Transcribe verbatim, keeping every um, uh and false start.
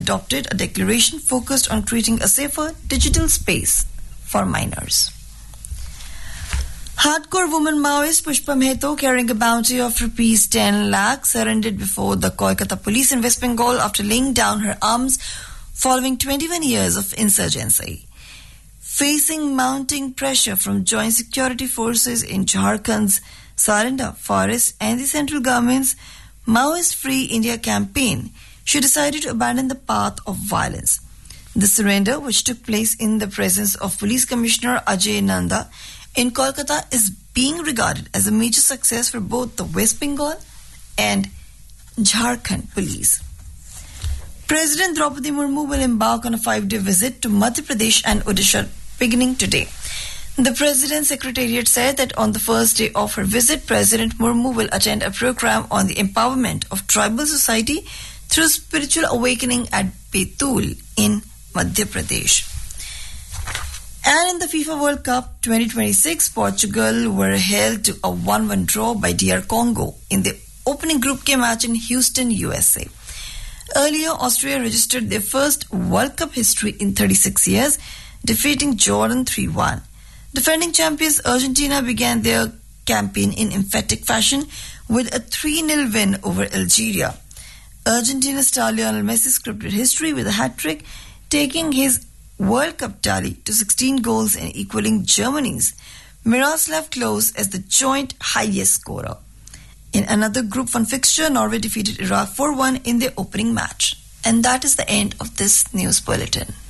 adopted a declaration focused on creating a safer digital space for minors. Hardcore woman Maoist Pushpa Mehto, carrying a bounty of rupees ten lakh, surrendered before the Kolkata police in West Bengal after laying down her arms following twenty-one years of insurgency. Facing mounting pressure from joint security forces in Jharkhand's Sarinda forest and the central government's Maoist Free India campaign, she decided to abandon the path of violence. The surrender, which took place in the presence of Police Commissioner Ajay Nanda in Kolkata, is being regarded as a major success for both the West Bengal and Jharkhand police. President Draupadi Murmu will embark on a five-day visit to Madhya Pradesh and Odisha beginning today. The President's Secretariat said that on the first day of her visit, President Murmu will attend a program on the empowerment of tribal society through spiritual awakening at Betul in Madhya Pradesh. And in the FIFA World Cup twenty twenty-six, Portugal were held to a one one draw by D R Congo in the opening Group K match in Houston, U S A. Earlier, Austria registered their first World Cup history in thirty-six years, defeating Jordan three one. Defending champions Argentina began their campaign in emphatic fashion with a three nil win over Algeria. Argentina star Lionel Messi scripted history with a hat-trick, taking his World Cup tally to sixteen goals and equaling Germany's Miroslav Klose as the joint highest scorer. In another Group one fixture, Norway defeated Iraq four one in their opening match. And that is the end of this news bulletin.